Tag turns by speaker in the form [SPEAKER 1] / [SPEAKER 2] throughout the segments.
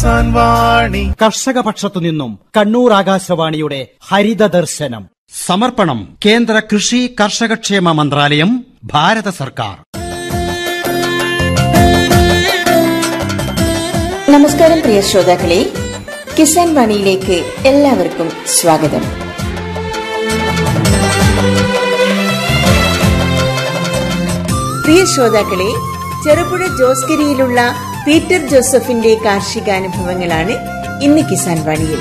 [SPEAKER 1] കിസാൻ വാണി.
[SPEAKER 2] കർഷക പക്ഷത്തു നിന്നും കണ്ണൂർ ആകാശവാണിയുടെ ഹരിത ദർശനം. സമർപ്പണം കേന്ദ്ര കൃഷി കർഷകക്ഷേമ മന്ത്രാലയം, ഭാരത സർക്കാർ.
[SPEAKER 3] നമസ്കാരം പ്രിയ ശ്രോതാക്കളെ, കിസാൻ വാണിയിലേക്ക് എല്ലാവർക്കും സ്വാഗതം. പ്രിയ ശ്രോതാക്കളെ, ചെറുപുഴ ജോസ്ഗിരിയിലുള്ള പീറ്റർ ജോസഫിന്റെ കാർഷികാനുഭവങ്ങളാണ് ഇന്ന് കിസാൻ വാണിയിൽ.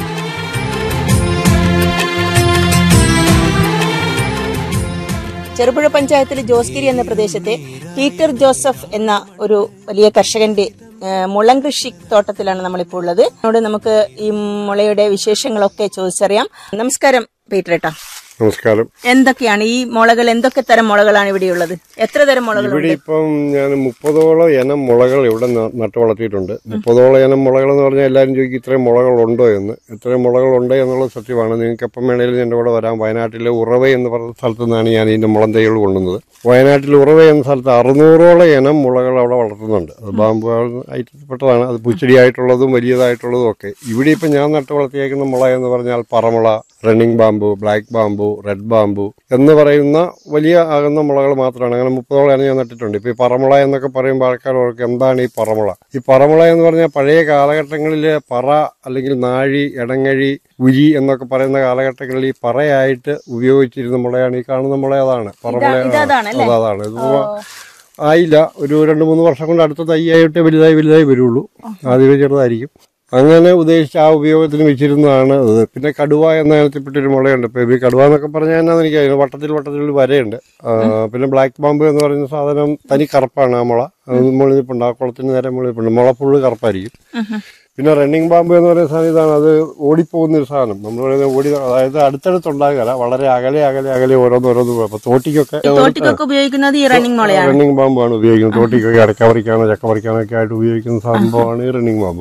[SPEAKER 3] ചെറുപുഴ പഞ്ചായത്തിലെ ജോസ്ഗിരി എന്ന പ്രദേശത്തെ പീറ്റർ ജോസഫ് എന്ന ഒരു വലിയ കർഷകന്റെ മുളം കൃഷി തോട്ടത്തിലാണ് നമ്മളിപ്പോൾ ഉള്ളത്. അവിടെ നമുക്ക് ഈ മുളയുടെ വിശേഷങ്ങളൊക്കെ ചോദിച്ചറിയാം. നമസ്കാരം പീറ്റർ ഏട്ടാ.
[SPEAKER 4] നമസ്കാരം.
[SPEAKER 3] എന്തൊക്കെയാണ് ഈ മുളകൾ, എന്തൊക്കെ തരം മുളകളാണ് ഇവിടെയുള്ളത്? എത്ര തരം മുളകൾ?
[SPEAKER 4] ഇവിടെ ഇപ്പം ഞാൻ 30ഓളം ഇനം മുളകൾ ഇവിടെ നട്ടു വളർത്തിയിട്ടുണ്ട്. 30ഓളം ഇനം മുളകൾ എന്ന് പറഞ്ഞാൽ എല്ലാവരും ചോദിക്കും ഇത്രയും മുളകളുണ്ടോ എന്ന്. ഇത്രയും മുളകളുണ്ട് എന്നുള്ളത് സത്യമാണ്. നിങ്ങൾക്ക് എപ്പം വേണേലും എൻ്റെ കൂടെ വരാം. വയനാട്ടിലെ ഉറവ എന്ന് പറഞ്ഞ സ്ഥലത്തു നിന്നാണ് ഞാൻ ഇതിന്റെ മുളം തൈകൾ കൊണ്ടുവന്നത്. വയനാട്ടിൽ ഉറവ എന്ന സ്ഥലത്ത് 600ഓളം ഇനം മുളകൾ അവിടെ വളർത്തുന്നുണ്ട്. അത് ബാമ്പു ഐറ്റത്തിൽപ്പെട്ടതാണ്. അത് പുച്ചടിയായിട്ടുള്ളതും വലിയതായിട്ടുള്ളതും ഒക്കെ. ഇവിടെ ഇപ്പം ഞാൻ നട്ടു വളർത്തിയേക്കുന്ന മുള എന്ന് പറഞ്ഞാൽ പറമുള, running bamboo, black bamboo, red bamboo എന്ന് പറയുന്ന വലിയ ആകുന്ന മുളകൾ മാത്രമാണ്. അങ്ങനെ 30ഓളം ഞാൻ നട്ടിട്ടുണ്ട്. ഇപ്പൊ ഈ പറമുള എന്നൊക്കെ പറയുമ്പോൾ ആൾക്കാർക്ക് എന്താണ് ഈ പറമുള? ഈ പറമുള എന്ന് പറഞ്ഞാൽ പഴയ കാലഘട്ടങ്ങളില് പറ അല്ലെങ്കിൽ നാഴി, എടങ്ങഴി, ഉരി എന്നൊക്കെ പറയുന്ന കാലഘട്ടങ്ങളിൽ ഈ പറയായിട്ട് ഉപയോഗിച്ചിരുന്ന മുളയാണ് ഈ കാണുന്ന മുള. അതാണ് പറമുള. അതാണ് ഇത് ആയില്ല, ഒരു 2-3 വർഷം കൊണ്ട് അടുത്ത തൈയായിട്ട് വലുതായി വരുള്ളൂ. ആദ്യമേ ചെറുതായിരിക്കും. അങ്ങനെ ഉദ്ദേശിച്ച് ആ ഉപയോഗത്തിന് വെച്ചിരുന്നതാണ് അത്. പിന്നെ കടുവ എന്ന ഇനത്തിൽപ്പെട്ടൊരു മുളയുണ്ട്. ഇപ്പൊ ഈ കടുവ എന്നൊക്കെ പറഞ്ഞാൽ എന്നാന്ന് എനിക്കറിയാം. വട്ടത്തിൽ വരയുണ്ട്. പിന്നെ ബ്ലാക്ക് ബാമ്പ് എന്ന് പറയുന്ന സാധനം തനി കറുപ്പാണ് ആ മുള. മുളിപ്പുണ്ട്. ആ കുളത്തിന് നേരെ മുളിപ്പുണ്ട്. മുള ഫുള്ള് കറുപ്പായിരിക്കും. പിന്നെ റണ്ണിംഗ് ബാമ്പ് എന്ന് പറയുന്ന സാധനം ഇതാണ്. അത് ഓടിപ്പോകുന്ന ഒരു സാധനം. നമ്മൾ പറയുന്നത് അതായത് അടുത്തടുത്തുണ്ടാകുകയല്ല, വളരെ അകലെ ഓരോന്ന്. അപ്പൊ തോട്ടിക്കൊക്കെ
[SPEAKER 3] ഉപയോഗിക്കുന്നത്
[SPEAKER 4] റണ്ണിംഗ് ബാമ്പാണ് ഉപയോഗിക്കുന്നത്. തോട്ടിക്കൊക്കെ അടക്ക പറിക്കാനോ ചക്ക പറിക്കാനോ ഒക്കെ ആയിട്ട് ഉപയോഗിക്കുന്ന സംഭവമാണ് ഈ റണ്ണിംഗ് ബാമ്പ്.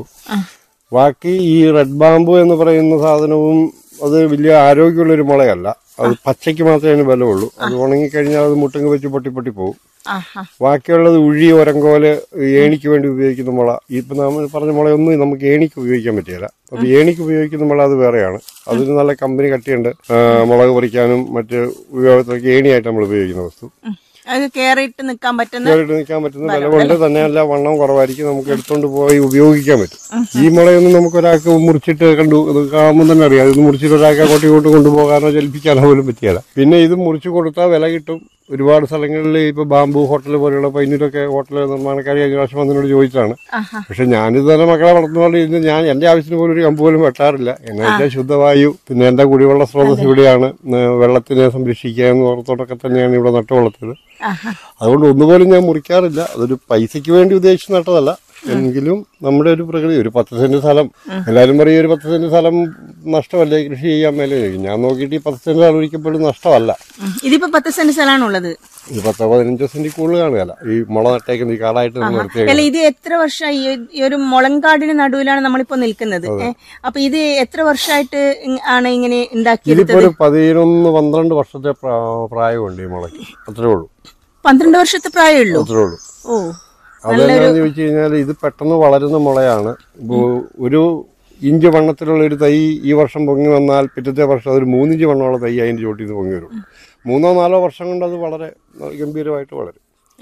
[SPEAKER 4] ബാക്കി ഈ റെഡ് ബാമ്പു എന്ന് പറയുന്ന സാധനവും അത് വലിയ ആരോഗ്യമുള്ളൊരു മുളയല്ല. അത് പച്ചയ്ക്ക് മാത്രമേ അതിന് ബലമുള്ളൂ. അത് ഉണങ്ങിക്കഴിഞ്ഞാൽ അത് മുട്ടങ്ങ് വെച്ച് പൊട്ടി പോകും. ബാക്കിയുള്ളത് ഉഴി, ഒരങ്കോല്, ഏണിക്ക് വേണ്ടി ഉപയോഗിക്കുന്ന മുള. ഇപ്പൊ നമ്മൾ പറഞ്ഞ മുളയൊന്നും നമുക്ക് ഏണിക്ക് ഉപയോഗിക്കാൻ പറ്റില്ല. അപ്പൊ ഏണിക്ക് ഉപയോഗിക്കുന്ന മുള അത് വേറെയാണ്. അതിന് നല്ല കമ്പനി കട്ടിയുണ്ട്. മുളക് പറിക്കാനും മറ്റ് ഉപയോഗത്തിലൊക്കെ ഏണിയായിട്ട് നമ്മൾ ഉപയോഗിക്കുന്ന വസ്തു.
[SPEAKER 3] കേറിയിട്ട് നിൽക്കാൻ പറ്റുന്ന
[SPEAKER 4] വില കൊണ്ട് തന്നെയല്ല, വണ്ണം കുറവായിരിക്കും. നമുക്ക് എടുത്തോണ്ട് പോയി ഉപയോഗിക്കാൻ പറ്റും. ഈ മുളയൊന്നും നമുക്ക് ഒരാൾക്ക് മുറിച്ചിട്ട് കാണുമ്പോൾ തന്നെ അറിയാം. ഇത് മുറിച്ചിട്ട് ഒരാൾക്ക് അങ്ങോട്ടും കൊണ്ടുപോകാനോ ചലിപ്പിക്കാനോ പോലും പറ്റിയല്ല. പിന്നെ ഇത് മുറിച്ചു കൊടുത്താൽ വില കിട്ടും. ഒരുപാട് സ്ഥലങ്ങളിൽ ഇപ്പൊ ബാമ്പു ഹോട്ടൽ പോലെയുള്ള പൈനൂരൊക്കെ ഹോട്ടൽ നിർമ്മാണക്കാരി കഴിഞ്ഞ പ്രാവശ്യം വന്നതിനോട് ചോദിച്ചാണ്. പക്ഷെ ഞാനിത് തന്നെ മക്കളെ വളർത്തുന്നതുകൊണ്ട് ഇതിന് ഞാൻ എന്റെ ആവശ്യത്തിന് പോലും ഒരു കമ്പ് പോലും വെട്ടാറില്ല. എന്നു വെച്ചാൽ ശുദ്ധവായു, പിന്നെ എന്റെ കുടിവെള്ള സ്രോതസ് ഇവിടെയാണ്. വെള്ളത്തിനെ സംരക്ഷിക്കുക എന്ന് ഓർത്തോട്ടൊക്കെ തന്നെയാണ് ഇവിടെ നട്ടു വളർത്തിയത്. അതുകൊണ്ട് ഒന്നുപോലും ഞാൻ മുറിക്കാറില്ല. അതൊരു പൈസയ്ക്ക് വേണ്ടി ഉദ്ദേശിച്ച് നട്ടതല്ല. എങ്കിലും നമ്മുടെ ഒരു പ്രകൃതി, ഒരു 10 സെന്റ് സ്ഥലം, എല്ലാവരും പറയും ഒരു 10 സെന്റ് സ്ഥലം നഷ്ടമല്ലേ കൃഷി ചെയ്യാൻ മേലെ. ഞാൻ നോക്കിയിട്ട് ഈ 10 സെന്റ് സ്ഥലം ഒരിക്കലും നഷ്ടമല്ല.
[SPEAKER 3] ഇതിപ്പോ 10 സെന്റ് സ്ഥലമാണുള്ളത്.
[SPEAKER 4] ഇത് 10-15 സെന്റ് കൂടുതൽ കാണുകയല്ല ഈ മുള നട്ടേക്കുന്ന ഈ കാടായിട്ട് നിർത്തിയത്.
[SPEAKER 3] ഇത് എത്ര വർഷമായി ഈ ഒരു മുളങ്കാടിന് നടുവിലാണ് നമ്മളിപ്പോ നിൽക്കുന്നത്? അപ്പൊ ഇത് എത്ര വർഷമായിട്ട് ആണ് ഇങ്ങനെ ഉണ്ടാക്കിയത്?
[SPEAKER 4] ഇതിപ്പോ ഒരു 11-12 വർഷത്തെ പ്രായമുണ്ട് ഈ മുളയ്ക്ക്. അത്രേ ഉള്ളൂ.
[SPEAKER 3] 12 വർഷത്തെ പ്രായമുള്ളൂ.
[SPEAKER 4] അത്രേ ഉള്ളൂ. അതെന്താന്ന് ചോദിച്ചു കഴിഞ്ഞാൽ ഇത് പെട്ടെന്ന് വളരുന്ന മുളയാണ്. ഒരു ഇഞ്ച് വണ്ണത്തിലുള്ള ഒരു തൈ ഈ വർഷം പൊങ്ങി വന്നാൽ പിറ്റത്തെ വർഷം അതൊരു 3 ഇഞ്ച് വണ്ണമുള്ള തൈ അതിന്റെ ചോട്ടിൽ നിന്ന് പൊങ്ങി വരും. 3-4 വർഷം കൊണ്ട് അത് വളരെ ഗംഭീരമായിട്ട് വളരും.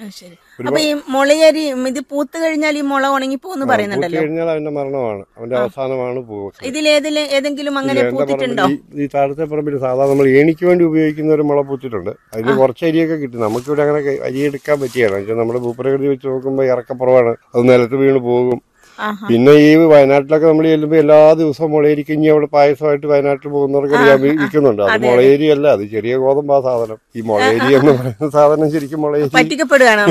[SPEAKER 3] അപ്പൊ ഈ മുളയരി ഇത് പൂത്ത് കഴിഞ്ഞാൽ ഈ മുള ഉണങ്ങി പോകുന്നു പറയുന്നുണ്ടല്ലോ.
[SPEAKER 4] കഴിഞ്ഞാൽ അവന്റെ മരണമാണ്, അവന്റെ അവസാനമാണ് പൂവ്.
[SPEAKER 3] ഏതെങ്കിലും അങ്ങനെ പൂത്തിട്ടുണ്ടോ?
[SPEAKER 4] ഈ താഴത്തെ പറമ്പിൽ സാധാരണ നമ്മൾ ഏണിക്ക് വേണ്ടി ഉപയോഗിക്കുന്ന ഒരു മുള പൂത്തിട്ടുണ്ട്. അതിന് കുറച്ച് അരിയൊക്കെ കിട്ടും. നമുക്കിവിടെ അങ്ങനെ അരി എടുക്കാൻ പറ്റിയാണ്. നമ്മുടെ ഭൂപ്രകൃതി വെച്ച് നോക്കുമ്പോൾ ഇറക്കപ്പുറമാണ്. അത് നിലത്ത് വീണ് പോകും. പിന്നെ ഈ വയനാട്ടിലൊക്കെ നമ്മൾ ചെല്ലുമ്പോൾ എല്ലാ ദിവസവും മുളയരിക്കഞ്ഞി അവിടെ പായസമായിട്ട് വയനാട്ടിൽ പോകുന്നവർക്ക് വിൽക്കുന്നുണ്ട്. അത് മുളയരിയല്ല, അത് ചെറിയ ഗോതമ്പാ സാധനം. ഈ മുളയരി എന്ന് പറയുന്ന സാധനം ശരിക്കും മുളയരി പറ്റിക്കപ്പെടുകയാണ്.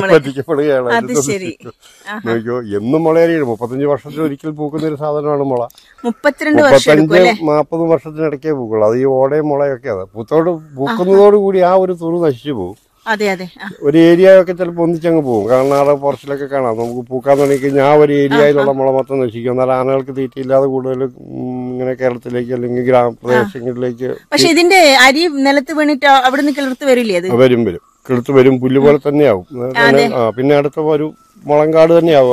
[SPEAKER 4] നോക്കിയോ, എന്നും മുളയരി 35 വർഷത്തിൽ ഒരിക്കൽ പൂക്കുന്ന ഒരു സാധനമാണ് മുള. 35-40 വർഷത്തിനിടയ്ക്കേ പൂക്കുള്ളൂ. അത് ഈ ഓടയും മുളയൊക്കെ അത് പൂക്കുന്നതോടുകൂടി ആ ഒരു തുറു നശിച്ചു പോകും. ഒരു ഏരിയ ഒക്കെ ചിലപ്പോൾ ഒന്നിച്ചങ്ങ് പോകും. കർണാടക ഫോറസ്റ്റിലൊക്കെ കാണാം. നമുക്ക് പൂക്കാൻ തുടങ്ങി കഴിഞ്ഞാൽ ആ ഒരു ഏരിയയിലുള്ള മുള മൊത്തം നശിക്കും. എന്നാൽ ആനകൾക്ക് തീറ്റയില്ലാതെ കൂടുതൽ ഇങ്ങനെ കേരളത്തിലേക്ക് അല്ലെങ്കിൽ ഗ്രാമപ്രദേശങ്ങളിലേക്ക്.
[SPEAKER 3] പക്ഷെ ഇതിന്റെ അരി നിലത്ത് വീണിട്ട് അവിടുന്ന് കിളിർത്ത് വരില്ലേ?
[SPEAKER 4] വരും കിളിർത്ത് വരും. പുല്ല് പോലെ തന്നെയാവും. പിന്നെ അടുത്ത ഒരു മുളങ്കാട് തന്നെയാവും.